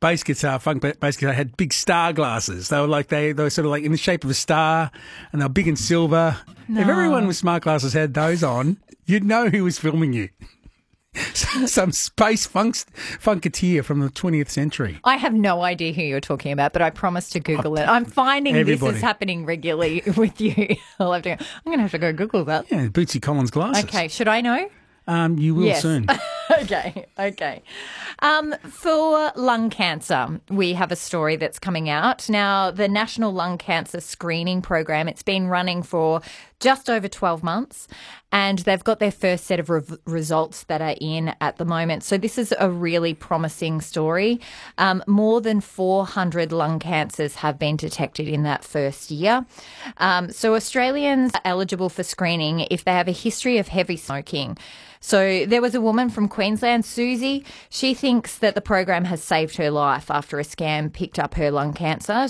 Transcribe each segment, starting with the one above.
bass guitar, funk bass guitar, had big star glasses. They were sort of like in the shape of a star, and they were big and silver. No. If everyone with smart glasses had those on, you'd know who was filming you. Some space funketeer from the 20th century. I have no idea who you're talking about, but I promise to Google it. I'm finding this is happening regularly with you. I'm going to have to go Google that. Yeah, Bootsy Collins glasses. Okay, should I know? You will soon. Okay. For lung cancer, we have a story that's coming out. Now, the National Lung Cancer Screening Program, it's been running for just over 12 months, and they've got their first set of results that are in at the moment. So this is a really promising story. More than 400 lung cancers have been detected in that first year. So Australians are eligible for screening if they have a history of heavy smoking. So there was a woman from Queensland, Susie. She thinks that the program has saved her life after a scam picked up her lung cancer.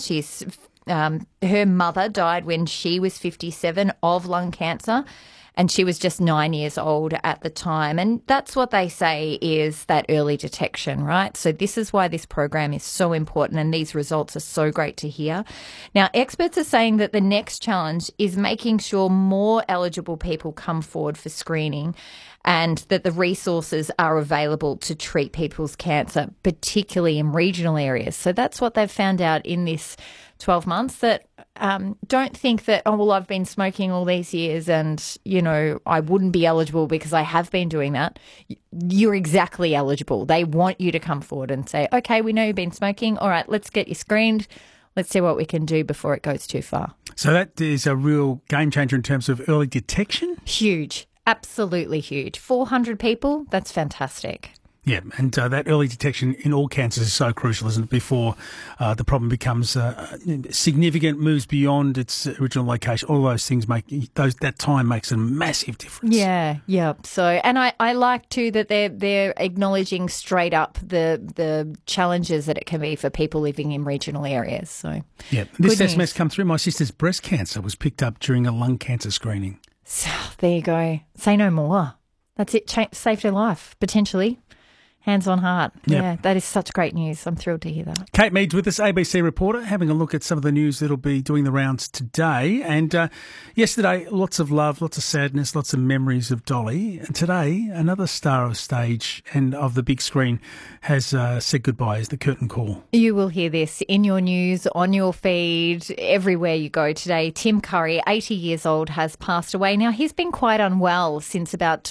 Her mother died when she was 57 of lung cancer, and she was just 9 years old at the time. And that's what they say is that early detection, right? So this is why this program is so important, and these results are so great to hear. Now, experts are saying that the next challenge is making sure more eligible people come forward for screening, and that the resources are available to treat people's cancer, particularly in regional areas. So that's what they've found out in this 12 months, that don't think that, oh, well, I've been smoking all these years and, I wouldn't be eligible because I have been doing that. You're exactly eligible. They want you to come forward and say, okay, we know you've been smoking. All right, let's get you screened. Let's see what we can do before it goes too far. So that is a real game changer in terms of early detection? Huge. Absolutely huge. 400 people, that's fantastic. Yeah, and that early detection in all cancers is so crucial, isn't it, before the problem becomes significant, moves beyond its original location. All those things that time makes a massive difference. Yeah. So, and I like too that they're acknowledging straight up the challenges that it can be for people living in regional areas. So, yeah, this SMS come through. My sister's breast cancer was picked up during a lung cancer screening. So there you go. Say no more. That's it. Saved her life, potentially. Hands on heart. Yep. Yeah, that is such great news. I'm thrilled to hear that. Kate Mead's with us, ABC reporter, having a look at some of the news that'll be doing the rounds today. And yesterday, lots of love, lots of sadness, lots of memories of Dolly. And today, another star of stage and of the big screen has said goodbye as the curtain call. You will hear this in your news, on your feed, everywhere you go today. Tim Curry, 80 years old, has passed away. Now, he's been quite unwell since about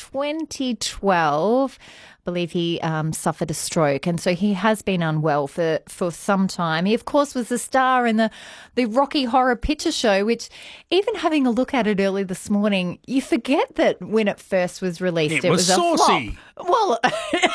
2012. I believe he suffered a stroke, and so he has been unwell for some time. He, of course, was the star in the Rocky Horror Picture Show, which, even having a look at it early this morning, you forget that when it first was released, it was saucy. A flop.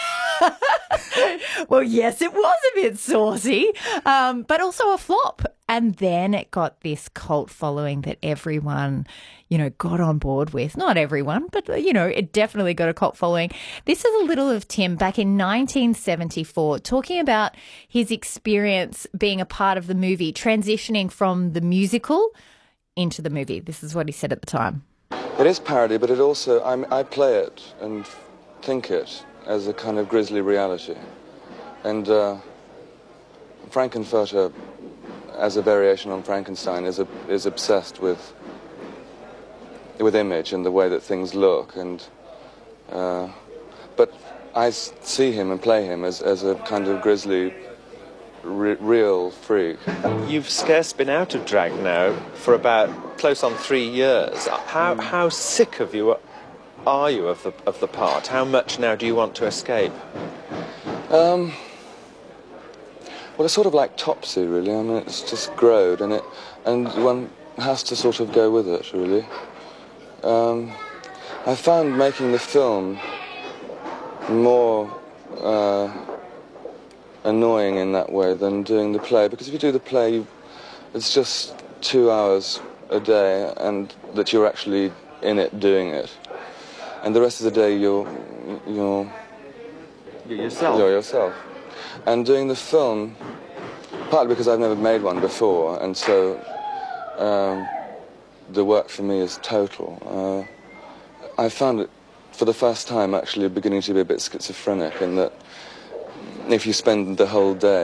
Well, yes, it was a bit saucy, but also a flop. And then it got this cult following that everyone, got on board with. Not everyone, but, it definitely got a cult following. This is a little of Tim back in 1974, talking about his experience being a part of the movie, transitioning from the musical into the movie. This is what he said at the time. It is parody, but it also, I play it and think it as a kind of grisly reality. And Frankenfurter, as a variation on Frankenstein, is obsessed with image and the way that things look. And but I see him and play him as a kind of grisly, real freak. You've scarce been out of drag now for about close on 3 years. How sick of you are you of the part? How much now do you want to escape? Well, it's sort of like Topsy, really. I mean, it's just growed, and one has to sort of go with it, really. I found making the film more annoying in that way than doing the play, because if you do the play, it's just 2 hours a day, and that you're actually in it doing it, and the rest of the day you're yourself. And doing the film, partly because I've never made one before, and so the work for me is total. I found it, for the first time, actually beginning to be a bit schizophrenic, in that if you spend the whole day